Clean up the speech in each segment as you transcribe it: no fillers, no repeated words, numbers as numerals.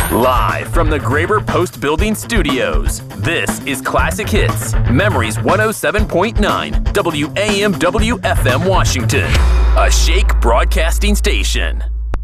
Live from the Graber Post Building Studios, this is Classic Hits, Memories 107.9, WAMW FM Washington, a Shake broadcasting station.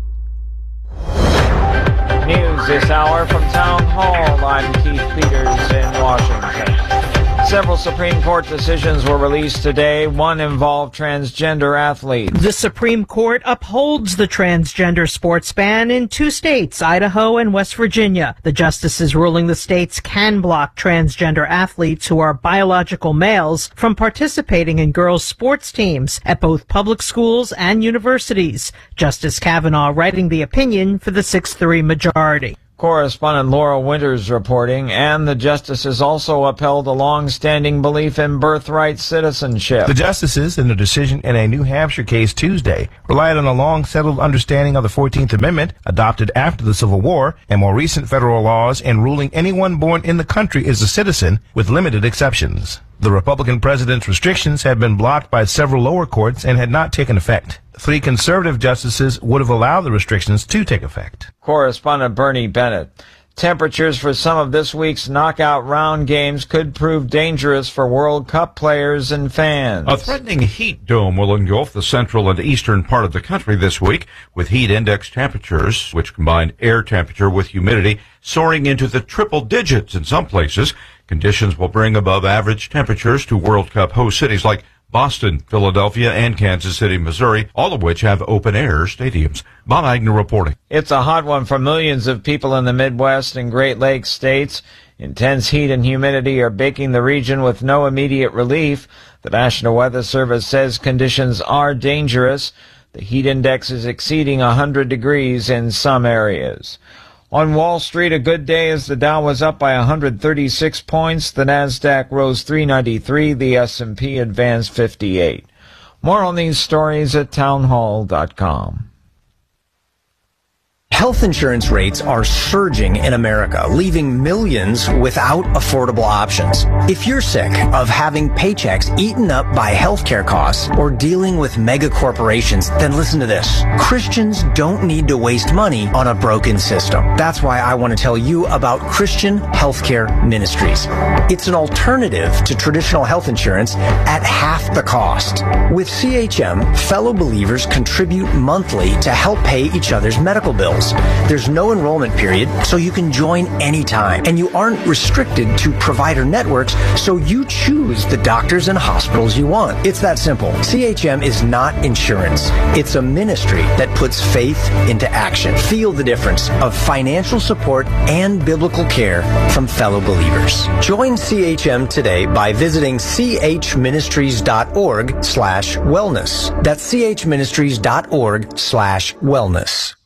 News this hour from Town Hall. I'm Keith Peters in Washington. Several Supreme Court decisions were released today. One involved transgender athletes. The Supreme Court upholds the transgender sports ban in 2 states, Idaho and West Virginia. The justices ruling the states can block transgender athletes who are biological males from participating in girls' sports teams at both public schools and universities. Justice Kavanaugh writing the opinion for the 6-3 majority. Correspondent Laura Winters reporting, and the justices also upheld a long-standing belief in birthright citizenship. The justices, in a decision in a New Hampshire case Tuesday, relied on a long-settled understanding of the 14th Amendment, adopted after the Civil War, and more recent federal laws in ruling anyone born in the country is a citizen, with limited exceptions. The Republican president's restrictions had been blocked by several lower courts and had not taken effect. 3 conservative justices would have allowed the restrictions to take effect. Correspondent Bernie Bennett. Temperatures for some of this week's knockout round games could prove dangerous for World Cup players and fans. A threatening heat dome will engulf the central and eastern part of the country this week, with heat index temperatures, which combine air temperature with humidity, soaring into the triple digits in some places. Conditions will bring above average temperatures to World Cup host cities like Boston, Philadelphia, and Kansas City, Missouri, all of which have open-air stadiums. Bob Agnew reporting. It's a hot one for millions of people in the Midwest and Great Lakes states. Intense heat and humidity are baking the region with no immediate relief. The National Weather Service says conditions are dangerous. The heat index is exceeding 100 degrees in some areas. On Wall Street, a good day as the Dow was up by 136 points. The Nasdaq rose 393. The S&P advanced 58. More on these stories at townhall.com. Health insurance rates are surging in America, leaving millions without affordable options. If you're sick of having paychecks eaten up by healthcare costs or dealing with mega corporations, then listen to this. Christians don't need to waste money on a broken system. That's why I want to tell you about Christian Healthcare Ministries. It's an alternative to traditional health insurance at half the cost. With CHM, fellow believers contribute monthly to help pay each other's medical bills. There's no enrollment period, so you can join anytime. And you aren't restricted to provider networks, so you choose the doctors and hospitals you want. It's that simple. CHM is not insurance. It's a ministry that puts faith into action. Feel the difference of financial support and biblical care from fellow believers. Join CHM today by visiting chministries.org/wellness. That's chministries.org/wellness.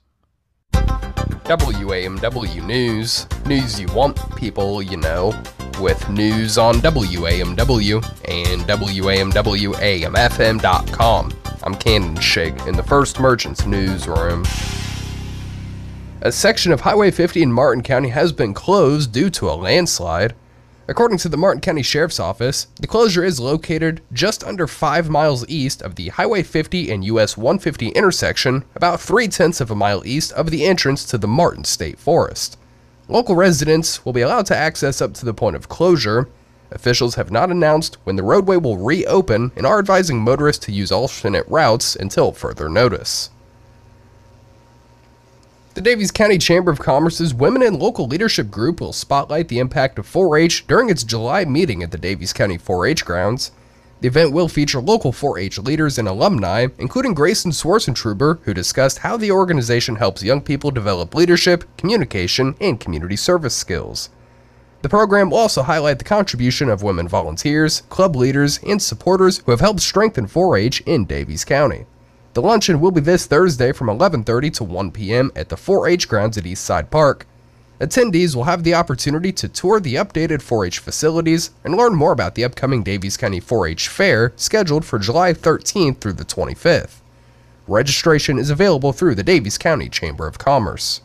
WAMW News. News you want, people you know. With news on WAMW and WAMWAMFM.com. I'm Cannon Shig in the First Merchants newsroom. A section of Highway 50 in Martin County has been closed due to a landslide. According to the Martin County Sheriff's Office, the closure is located just under 5 miles east of the Highway 50 and US 150 intersection, about 0.3 of a mile east of the entrance to the Martin State Forest. Local residents will be allowed to access up to the point of closure. Officials have not announced when the roadway will reopen and are advising motorists to use alternate routes until further notice. The Daviess County Chamber of Commerce's Women in Local Leadership Group will spotlight the impact of 4-H during its July meeting at the Daviess County 4-H grounds. The event will feature local 4-H leaders and alumni, including Grayson Swartzentruber, who discussed how the organization helps young people develop leadership, communication, and community service skills. The program will also highlight the contribution of women volunteers, club leaders, and supporters who have helped strengthen 4-H in Daviess County. The luncheon will be this Thursday from 11:30 to 1 p.m. at the 4-H grounds at Eastside Park. Attendees will have the opportunity to tour the updated 4-H facilities and learn more about the upcoming Daviess County 4-H Fair scheduled for July 13th through the 25th. Registration is available through the Daviess County Chamber of Commerce.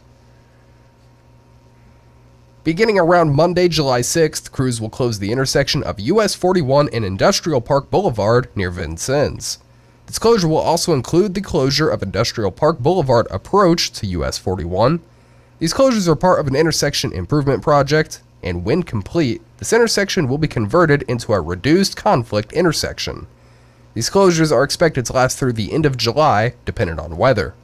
Beginning around Monday, July 6th, crews will close the intersection of US 41 and Industrial Park Boulevard near Vincennes. This closure will also include the closure of Industrial Park Boulevard approach to US 41. These closures are part of an intersection improvement project, and when complete, this intersection will be converted into a reduced conflict intersection. These closures are expected to last through the end of July, dependent on weather.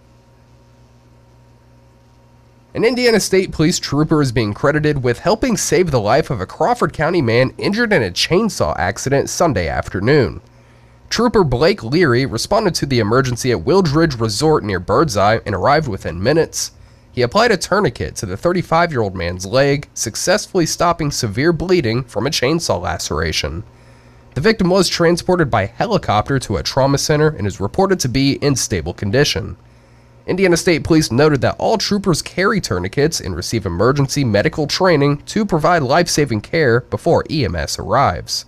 An Indiana State Police trooper is being credited with helping save the life of a Crawford County man injured in a chainsaw accident Sunday afternoon. Trooper Blake Leary responded to the emergency at Wildridge Resort near Birdseye and arrived within minutes. He applied a tourniquet to the 35-year-old man's leg, successfully stopping severe bleeding from a chainsaw laceration. The victim was transported by helicopter to a trauma center and is reported to be in stable condition. Indiana State Police noted that all troopers carry tourniquets and receive emergency medical training to provide life-saving care before EMS arrives.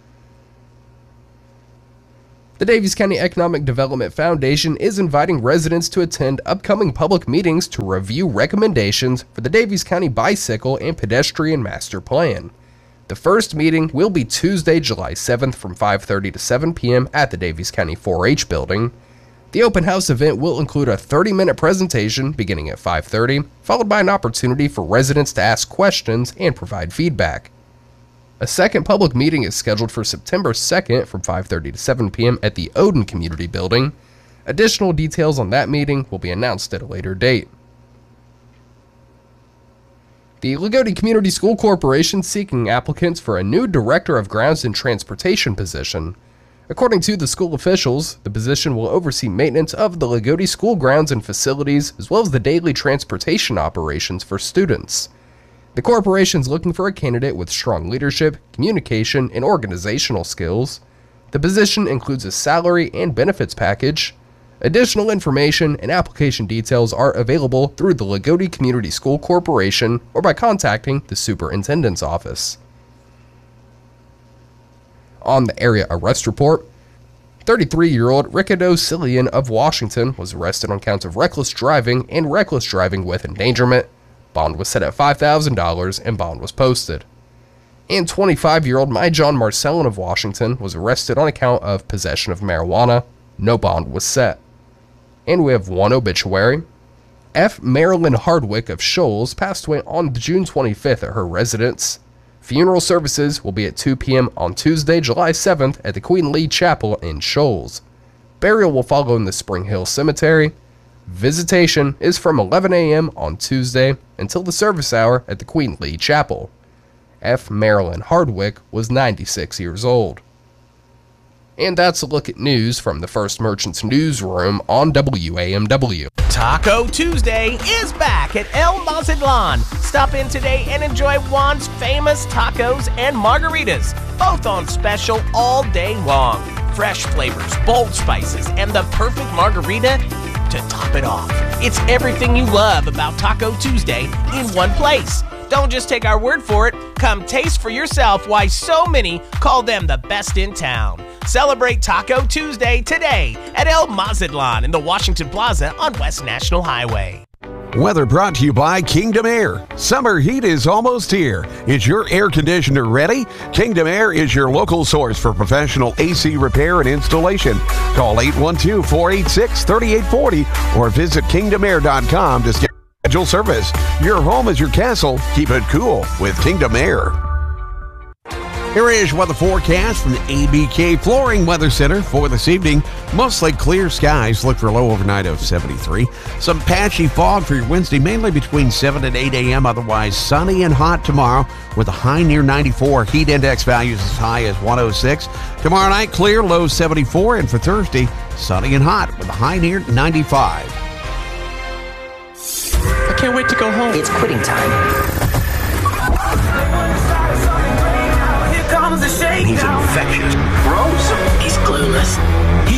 The Daviess County Economic Development Foundation is inviting residents to attend upcoming public meetings to review recommendations for the Daviess County Bicycle and Pedestrian Master Plan. The first meeting will be Tuesday, July 7th from 5:30 to 7 p.m. at the Daviess County 4-H building. The open house event will include a 30-minute presentation beginning at 5:30, followed by an opportunity for residents to ask questions and provide feedback. A second public meeting is scheduled for September 2nd from 5:30 to 7 p.m. at the Odin Community Building. Additional details on that meeting will be announced at a later date. The Lagodi Community School Corporation is seeking applicants for a new Director of Grounds and Transportation position. According to the school officials, the position will oversee maintenance of the Lagodi school grounds and facilities, as well as the daily transportation operations for students. The corporation is looking for a candidate with strong leadership, communication, and organizational skills. The position includes a salary and benefits package. Additional information and application details are available through the Lagodi Community School Corporation or by contacting the superintendent's office. On the area arrest report, 33-year-old Ricardo Cillian of Washington was arrested on counts of reckless driving and reckless driving with endangerment. Bond was set at $5,000 and bond was posted. And 25-year-old Myjon Marcellin of Washington was arrested on account of possession of marijuana. No bond was set. And we have one obituary. F. Marilyn Hardwick of Shoals passed away on June 25th at her residence. Funeral services will be at 2 p.m. on Tuesday, July 7th at the Queen Lee Chapel in Shoals. Burial will follow in the Spring Hill Cemetery. Visitation is from 11 a.m. on Tuesday until the service hour at the Queen Lee Chapel. F. Marilyn Hardwick was 96 years old. And that's a look at news from the First Merchants newsroom on WAMW. Taco Tuesday is back at El Mazatlan. Stop in today and enjoy Juan's famous tacos and margaritas, both on special all day long. Fresh flavors, bold spices, and the perfect margarita to top it off. It's everything you love about Taco Tuesday in one place. Don't just take our word for it. Come taste for yourself why so many call them the best in town. Celebrate Taco Tuesday today at El Mazatlan in the Washington Plaza on West National Highway. Weather brought to you by Kingdom Air. Summer heat is almost here. Is your air conditioner ready? Kingdom Air is your local source for professional AC repair and installation. Call 812-486-3840 or visit kingdomair.com to schedule service. Your home is your castle. Keep it cool with Kingdom Air. Here is weather forecast from the ABK Flooring Weather Center for this evening. Mostly clear skies. Look for a low overnight of 73. Some patchy fog for your Wednesday, mainly between 7 and 8 a.m. Otherwise sunny and hot tomorrow with a high near 94. Heat index values as high as 106. Tomorrow night clear, low 74. And for Thursday, sunny and hot with a high near 95. I can't wait to go home. It's quitting time. He's infectious. He's clueless.